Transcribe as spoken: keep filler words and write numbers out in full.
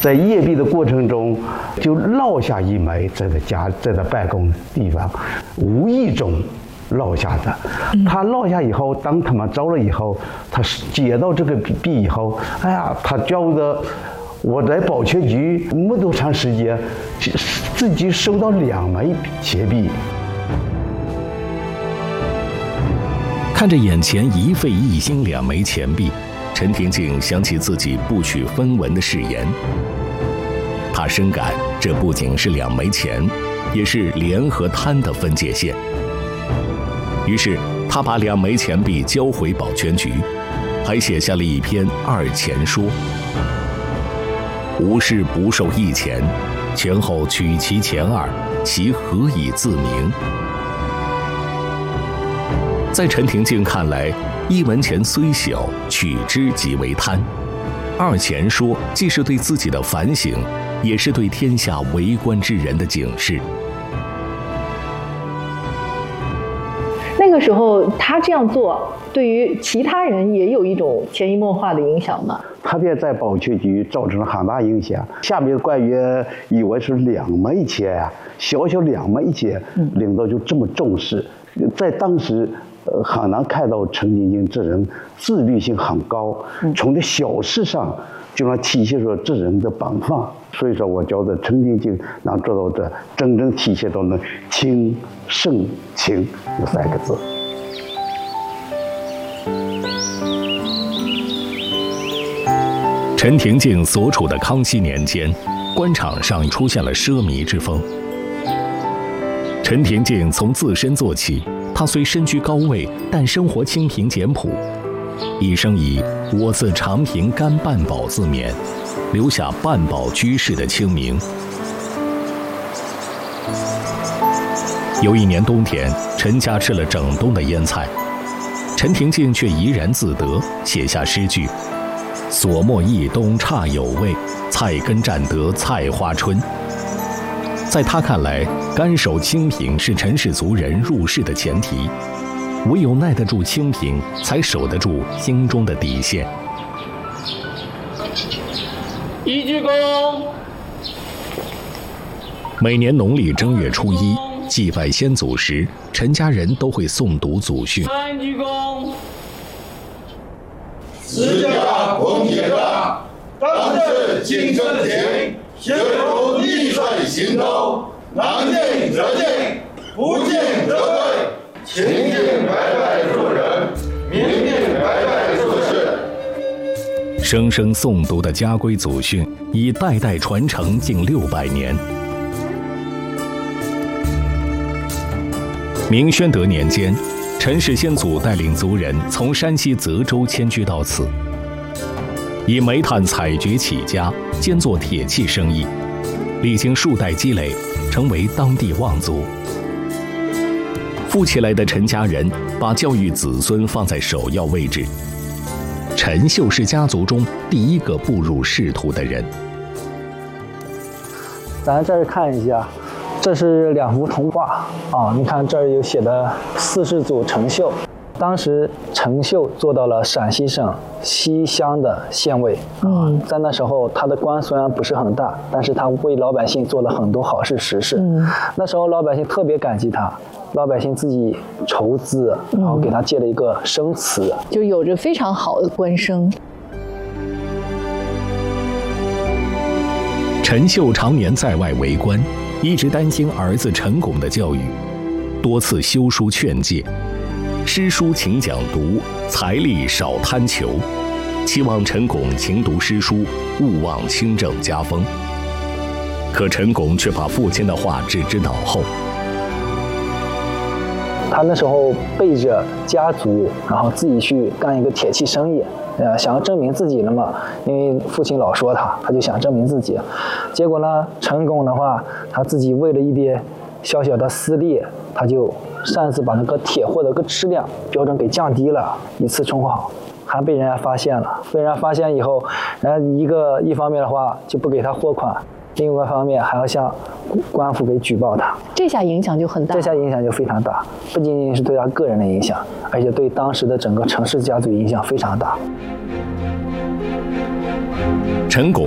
在阅笔的过程中就落下一枚在他家在他办公地方无意中落下的。他落下以后，当他们走了以后，他接到这个笔以后，哎呀，他觉得我在保全局没多长时间，自己收到两枚钱币。 看着眼前一废一兴两枚钱币，陈廷敬想起自己不取分文的誓言。他深感这不仅是两枚钱，也是廉和贪的分界线。于是他把两枚钱币交回保全局，还写下了一篇二钱说：无事不受一钱，前后取其钱二，其何以自明？在陈廷敬看来，一文钱虽小，取之即为贪。二钱说既是对自己的反省，也是对天下为官之人的警示。 那个时候他这样做，对于其他人也有一种潜移默化的影响吗？ 特别在保全局造成了很大影响。下面的官员以为是两枚钱啊，小小两枚钱，领导就这么重视。在当时，呃，很难看到陈廷敬这人自律性很高，从这小事上就能体现出这人的本分。所以说，我觉得陈廷敬能做到这，真正体现到了清盛情这三个字。 陈廷敬所处的康熙年间，官场上出现了奢靡之风。陈廷敬从自身做起，他虽身居高位，但生活清贫简朴，一生以“我自长平甘半饱”自勉，留下半饱居士的清名。有一年冬天，陈家吃了整冬的腌菜，陈廷敬却怡然自得，写下诗句：所莫忆冬差有味，菜根占得菜花春。在他看来，甘守清贫是陈氏族人入世的前提，唯有耐得住清贫，才守得住心中的底线。 一鞠躬。 每年农历正月初一，祭拜先祖时，陈家人都会诵读祖训。 三鞠躬。 自家公铁上，当至金身田，学如逆帅行头，能见则见，不见则退。勤敬白拜做人，明明白拜做事。 生生诵读的家规祖训，已代代传承近六百年。明宣德年间，陈氏先祖带领族人从山西泽州迁居到此，以煤炭采掘起家，兼做铁器生意，历经数代积累，成为当地望族。富起来的陈家人把教育子孙放在首要位置。陈秀是家族中第一个步入仕途的人。 咱这儿看一下，这是两幅铜画啊，你看这儿有写的四世祖陈秀。当时陈秀做到了陕西省西乡的县尉啊，在那时候他的官虽然不是很大，但是他为老百姓做了很多好事实事。嗯，那时候老百姓特别感激他，老百姓自己筹资，然后给他建了一个生祠， 就有着非常好的官声。 陈秀常年在外为官，一直担心儿子陈拱的教育，多次修书劝诫。诗书勤讲读，财力少贪求，期望陈拱勤读诗书，勿忘清正家风。可陈拱却把父亲的话置之脑后。 他那时候背着家族，然后自己去干一个铁器生意，呃，想要证明自己了嘛，因为父亲老说他，他就想证明自己。结果呢，陈拱的话，他自己为了一点小小的私利，他就擅自把那个铁货的个质量标准给降低了，以次充好，还被人家发现了。被人家发现以后，人家一个一方面的话就不给他货款，另外一方面还要向官府给举报他。 这下影响就很大。 这下影响就非常大，不仅仅是对他个人的影响，而且对当时的整个陈氏家族影响非常大。 陈拱